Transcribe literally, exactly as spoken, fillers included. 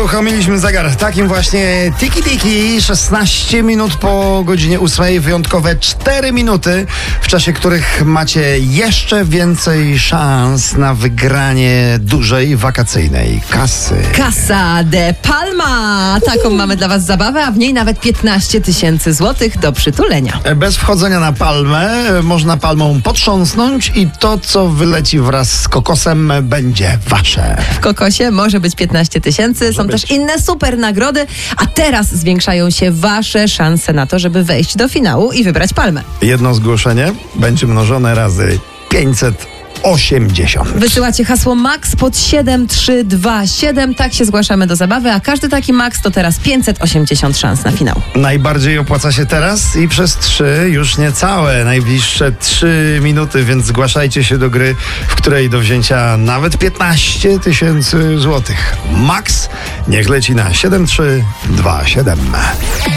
Uruchomiliśmy zegar. Takim właśnie tiki-tiki. szesnaście minut po godzinie ósmej. Wyjątkowe cztery minuty, w czasie których macie jeszcze więcej szans na wygranie dużej wakacyjnej kasy. Casa de Palma. Taką mamy dla was zabawę, a w niej nawet piętnaście tysięcy złotych do przytulenia. Bez wchodzenia na palmę można palmą potrząsnąć i to, co wyleci wraz z kokosem, będzie wasze. W kokosie może być piętnaście tysięcy. Są być. też inne super nagrody, a teraz zwiększają się wasze szanse na to, żeby wejść do finału i wybrać palmę. Jedno zgłoszenie będzie mnożone razy pięćset osiemdziesiąt. Wysyłacie hasło MAX pod siedem trzy dwa siedem. Tak się zgłaszamy do zabawy, a każdy taki MAX to teraz pięćset osiemdziesiąt szans na finał. Najbardziej opłaca się teraz i przez trzy, już niecałe, najbliższe trzy minuty, więc zgłaszajcie się do gry, w której do wzięcia nawet piętnaście tysięcy złotych. Max niech leci na siedem trzy dwa siedem.